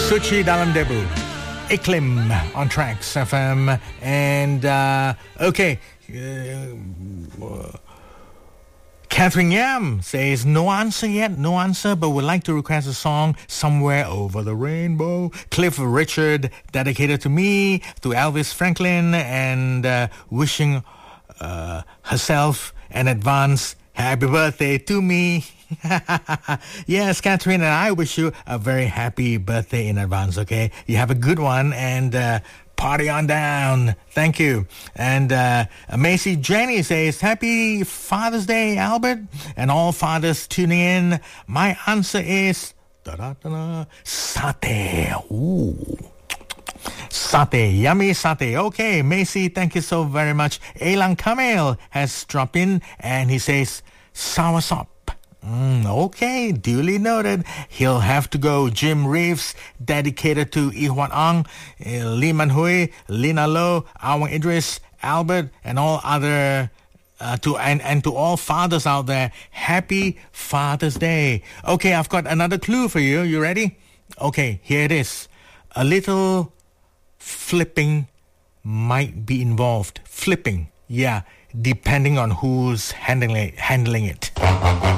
Suci Dalam Debu, Iklim on Tracks FM. And, okay. Catherine Yam says, no answer yet, no answer, but would like to request a song, Somewhere Over the Rainbow. Cliff Richard, dedicated to me, to Elvis Franklin, and wishing herself an advance happy birthday to me. Yes, Catherine, and I wish you a very happy birthday in advance, okay? You have a good one, and party on down. Thank you. And Macy Jenny says, Happy Father's Day, Albert, and all fathers tuning in. My answer is satay. Ooh. Satay, yummy satay. Okay, Macy, thank you so very much. Elang Kamel has dropped in, and he says, soursop. Okay, duly noted. He'll have to go. Jim Reeves, dedicated to Ihwan Ang, Lee Man Hui, Lina Lo, Awang Idris, Albert, and all other to all fathers out there. Happy Father's Day. Okay, I've got another clue for you. You ready? Okay, here it is. A little flipping might be involved. Flipping, yeah, depending on who's handling it.